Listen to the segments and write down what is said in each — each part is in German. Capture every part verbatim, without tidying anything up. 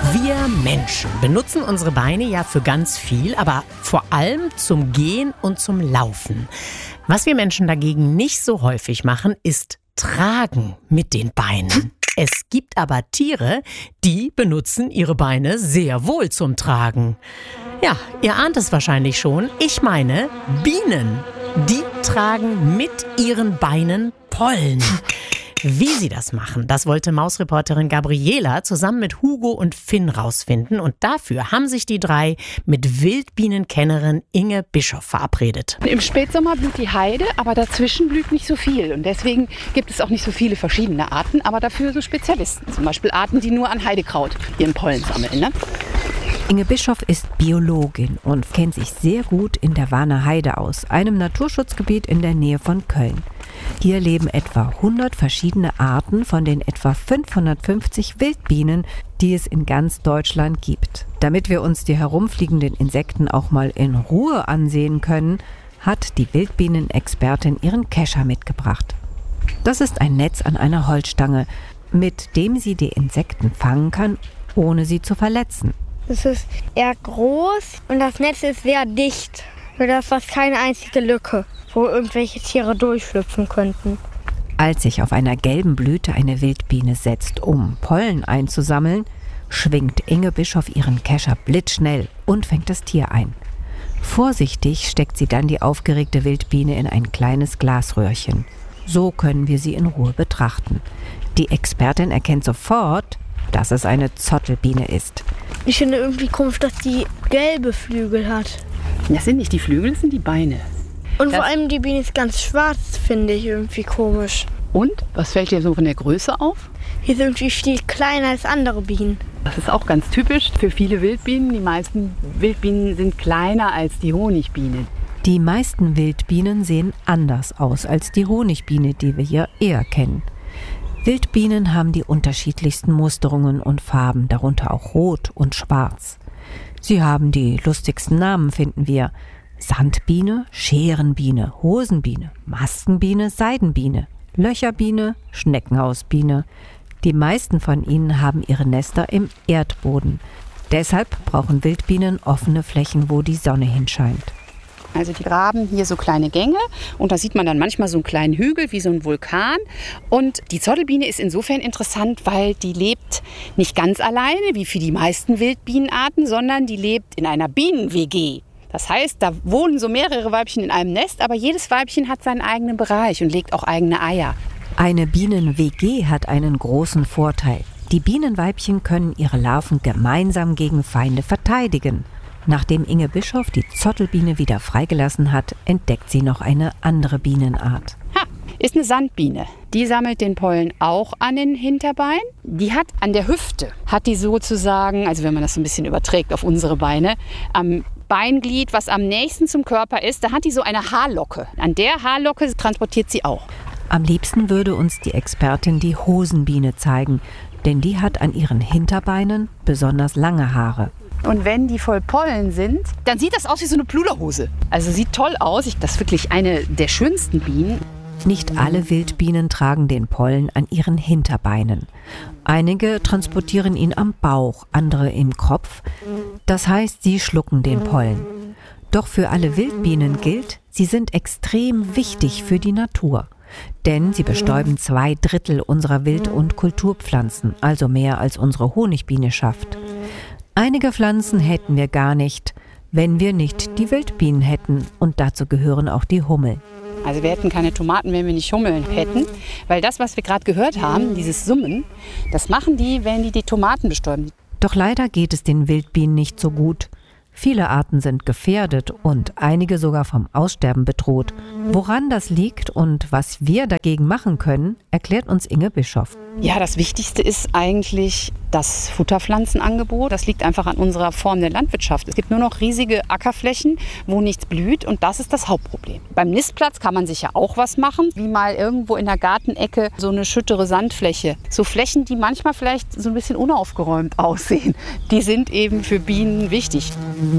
Wir Menschen benutzen unsere Beine ja für ganz viel, aber vor allem zum Gehen und zum Laufen. Was wir Menschen dagegen nicht so häufig machen, ist tragen mit den Beinen. Es gibt aber Tiere, die benutzen ihre Beine sehr wohl zum Tragen. Ja, ihr ahnt es wahrscheinlich schon. Ich meine Bienen. Die tragen mit ihren Beinen Pollen. Wie sie das machen, das wollte Mausreporterin Gabriela zusammen mit Hugo und Finn rausfinden. Und dafür haben sich die drei mit Wildbienenkennerin Inge Bischoff verabredet. Im Spätsommer blüht die Heide, aber dazwischen blüht nicht so viel. Und deswegen gibt es auch nicht so viele verschiedene Arten, aber dafür so Spezialisten. Zum Beispiel Arten, die nur an Heidekraut ihren Pollen sammeln. Ne? Inge Bischoff ist Biologin und kennt sich sehr gut in der Warner Heide aus, einem Naturschutzgebiet in der Nähe von Köln. Hier leben etwa hundert verschiedene Arten von den etwa fünfhundertfünfzig Wildbienen, die es in ganz Deutschland gibt. Damit wir uns die herumfliegenden Insekten auch mal in Ruhe ansehen können, hat die Wildbienenexpertin ihren Kescher mitgebracht. Das ist ein Netz an einer Holzstange, mit dem sie die Insekten fangen kann, ohne sie zu verletzen. Es ist eher groß und das Netz ist sehr dicht. Da ist fast keine einzige Lücke, wo irgendwelche Tiere durchschlüpfen könnten. Als sich auf einer gelben Blüte eine Wildbiene setzt, um Pollen einzusammeln, schwingt Inge Bischoff ihren Kescher blitzschnell und fängt das Tier ein. Vorsichtig steckt sie dann die aufgeregte Wildbiene in ein kleines Glasröhrchen. So können wir sie in Ruhe betrachten. Die Expertin erkennt sofort, dass es eine Zottelbiene ist. Ich finde irgendwie komisch, dass die gelbe Flügel hat. Das sind nicht die Flügel, das sind die Beine. Und das vor allem die Biene ist ganz schwarz, finde ich irgendwie komisch. Und? Was fällt dir so von der Größe auf? Die ist irgendwie viel kleiner als andere Bienen. Das ist auch ganz typisch für viele Wildbienen. Die meisten Wildbienen sind kleiner als die Honigbiene. Die meisten Wildbienen sehen anders aus als die Honigbiene, die wir hier eher kennen. Wildbienen haben die unterschiedlichsten Musterungen und Farben, darunter auch Rot und Schwarz. Sie haben die lustigsten Namen, finden wir. Sandbiene, Scherenbiene, Hosenbiene, Maskenbiene, Seidenbiene, Löcherbiene, Schneckenhausbiene. Die meisten von ihnen haben ihre Nester im Erdboden. Deshalb brauchen Wildbienen offene Flächen, wo die Sonne hinscheint. Also die graben hier so kleine Gänge und da sieht man dann manchmal so einen kleinen Hügel wie so ein Vulkan. Und die Zottelbiene ist insofern interessant, weil die lebt nicht ganz alleine wie für die meisten Wildbienenarten, sondern die lebt in einer Bienen-W G. Das heißt, da wohnen so mehrere Weibchen in einem Nest, aber jedes Weibchen hat seinen eigenen Bereich und legt auch eigene Eier. Eine Bienen-W G hat einen großen Vorteil. Die Bienenweibchen können ihre Larven gemeinsam gegen Feinde verteidigen. Nachdem Inge Bischoff die Zottelbiene wieder freigelassen hat, entdeckt sie noch eine andere Bienenart. Ha, ist eine Sandbiene. Die sammelt den Pollen auch an den Hinterbeinen. Die hat an der Hüfte, hat die sozusagen, also wenn man das so ein bisschen überträgt auf unsere Beine, am Beinglied, was am nächsten zum Körper ist, da hat die so eine Haarlocke. An der Haarlocke transportiert sie auch. Am liebsten würde uns die Expertin die Hosenbiene zeigen, denn die hat an ihren Hinterbeinen besonders lange Haare. Und wenn die voll Pollen sind, dann sieht das aus wie so eine Pluderhose. Also sieht toll aus. Das ist wirklich eine der schönsten Bienen. Nicht alle Wildbienen tragen den Pollen an ihren Hinterbeinen. Einige transportieren ihn am Bauch, andere im Kopf. Das heißt, sie schlucken den Pollen. Doch für alle Wildbienen gilt, sie sind extrem wichtig für die Natur. Denn sie bestäuben zwei Drittel unserer Wild- und Kulturpflanzen, also mehr als unsere Honigbiene schafft. Einige Pflanzen hätten wir gar nicht, wenn wir nicht die Wildbienen hätten. Und dazu gehören auch die Hummeln. Also wir hätten keine Tomaten, wenn wir nicht Hummeln hätten. Weil das, was wir gerade gehört haben, dieses Summen, das machen die, wenn die die Tomaten bestäuben. Doch leider geht es den Wildbienen nicht so gut. Viele Arten sind gefährdet und einige sogar vom Aussterben bedroht. Woran das liegt und was wir dagegen machen können, erklärt uns Inge Bischoff. Ja, das Wichtigste ist eigentlich das Futterpflanzenangebot. Das liegt einfach an unserer Form der Landwirtschaft. Es gibt nur noch riesige Ackerflächen, wo nichts blüht und das ist das Hauptproblem. Beim Nistplatz kann man sicher auch was machen, wie mal irgendwo in der Gartenecke so eine schüttere Sandfläche. So Flächen, die manchmal vielleicht so ein bisschen unaufgeräumt aussehen, die sind eben für Bienen wichtig.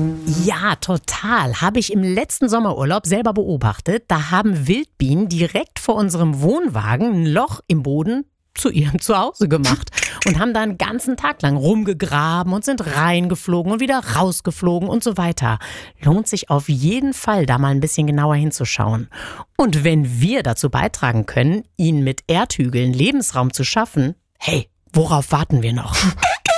Ja, total. Habe ich im letzten Sommerurlaub selber beobachtet. Da haben Wildbienen direkt vor unserem Wohnwagen ein Loch im Boden zu ihrem Zuhause gemacht. und haben da einen ganzen Tag lang rumgegraben und sind reingeflogen und wieder rausgeflogen und so weiter. Lohnt sich auf jeden Fall, da mal ein bisschen genauer hinzuschauen. Und wenn wir dazu beitragen können, ihnen mit Erdhügeln Lebensraum zu schaffen, hey, worauf warten wir noch?